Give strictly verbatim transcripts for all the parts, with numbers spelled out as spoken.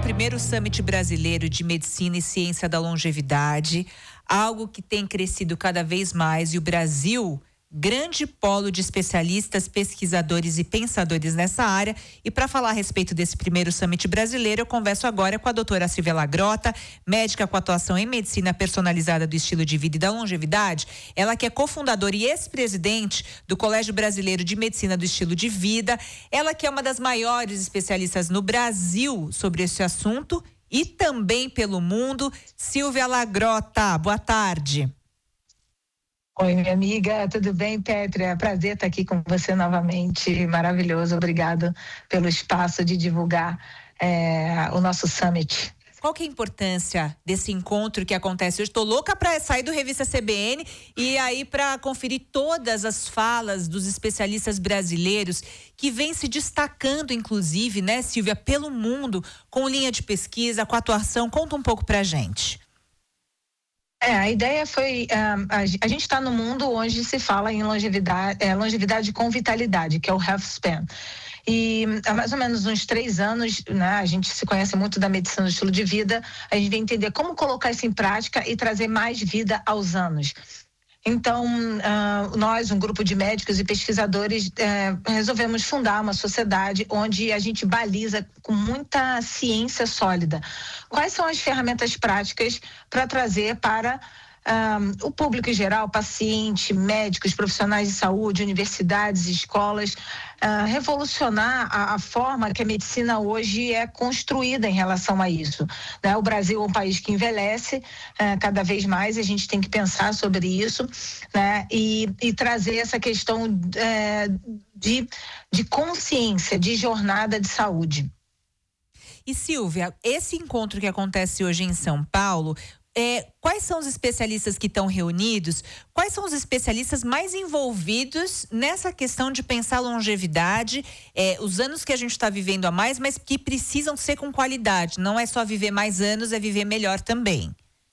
primeiro Summit Brasileiro de Medicina e Ciência da Longevidade, algo que tem crescido cada vez mais, e o Brasil, grande polo de especialistas, pesquisadores e pensadores nessa área. E para falar a respeito desse primeiro Summit Brasileiro, eu converso agora com a doutora Silvia Lagrota, médica com atuação em medicina personalizada do estilo de vida e da longevidade. Ela que é cofundadora e ex-presidente do Colégio Brasileiro de Medicina do Estilo de Vida. Ela que é uma das maiores especialistas no Brasil sobre esse assunto e também pelo mundo. Silvia Lagrota, boa tarde. Oi, minha amiga, tudo bem, Pétria? Prazer estar aqui com você novamente, maravilhoso, obrigado pelo espaço de divulgar é, o nosso Summit. Qual que é a importância desse encontro que acontece hoje? Estou louca para sair do Revista C B N e aí para conferir todas as falas dos especialistas brasileiros que vêm se destacando, inclusive, né, Silvia, pelo mundo, com linha de pesquisa, com atuação. Conta um pouco para a gente. É, a ideia foi, um, a, a gente está no mundo onde se fala em longevidade, é, longevidade com vitalidade, que é o health span. E há mais ou menos uns três anos, né, a gente se conhece muito da medicina do estilo de vida, a gente vem entender como colocar isso em prática e trazer mais vida aos anos. Então, uh, nós, um grupo de médicos e pesquisadores, uh, resolvemos fundar uma sociedade onde a gente baliza com muita ciência sólida quais são as ferramentas práticas para trazer para um, o público em geral, paciente, médicos, profissionais de saúde, universidades, escolas, uh, revolucionar a, a forma que a medicina hoje é construída em relação a isso, né? O Brasil é um país que envelhece uh, cada vez mais, a gente tem que pensar sobre isso, né? E, e trazer essa questão uh, de, de consciência, de jornada de saúde. E Silvia, esse encontro que acontece hoje em São Paulo, É, quais são os especialistas que estão reunidos? Quais são os especialistas mais envolvidos nessa questão de pensar longevidade, é, os anos que a gente está vivendo a mais, mas que precisam ser com qualidade? Não é só viver mais anos, é viver melhor também.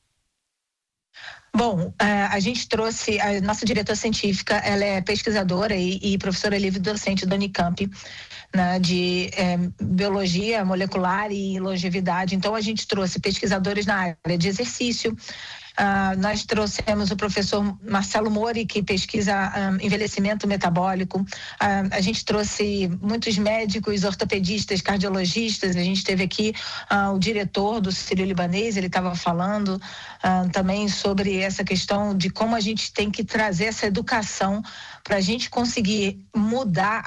Bom, a gente trouxe, a nossa diretora científica, ela é pesquisadora e, e professora livre-docente da Unicamp, né, de é, biologia molecular e longevidade. Então, a gente trouxe pesquisadores na área de exercício. Uh, nós trouxemos o professor Marcelo Mori, que pesquisa um, envelhecimento metabólico. Uh, a gente trouxe muitos médicos, ortopedistas, cardiologistas. A gente teve aqui uh, o diretor do Sírio-Libanês, ele estava falando uh, também sobre essa questão de como a gente tem que trazer essa educação para a gente conseguir mudar